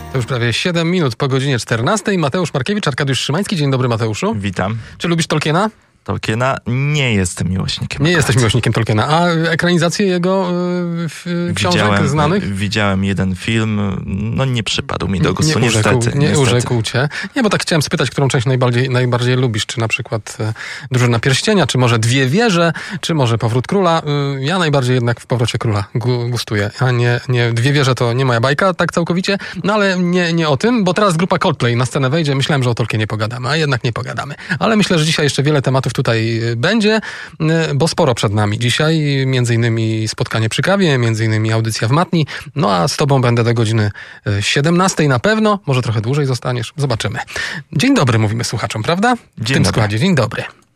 To już prawie 7 minut po godzinie 14. Mateusz Markiewicz, Arkadiusz Szymański. Dzień dobry, Mateuszu. Witam. Czy lubisz Tolkiena? Tolkiena nie jestem miłośnikiem. Nie jesteś miłośnikiem Tolkiena. A ekranizację jego książek znanych? Widziałem jeden film, no nie przypadł mi do gustu, niestety. Nie urzekł cię. Nie, bo tak chciałem spytać, którą część najbardziej lubisz. Czy na przykład Drużyna Pierścienia, czy może Dwie wieże, czy może Powrót Króla. Ja najbardziej jednak w Powrocie Króla gustuję. A nie Dwie wieże to nie moja bajka, tak całkowicie. No ale nie o tym, bo teraz grupa Coldplay na scenę wejdzie. Myślałem, że o Tolkienie pogadamy, a jednak nie pogadamy. Ale myślę, że dzisiaj jeszcze wiele tematów tutaj będzie, bo sporo przed nami dzisiaj, między innymi spotkanie przy kawie, między innymi audycja w Matni, no a z tobą będę do godziny 17 na pewno, może trochę dłużej zostaniesz, zobaczymy. Dzień dobry mówimy słuchaczom, prawda? W tym składzie, dzień dobry.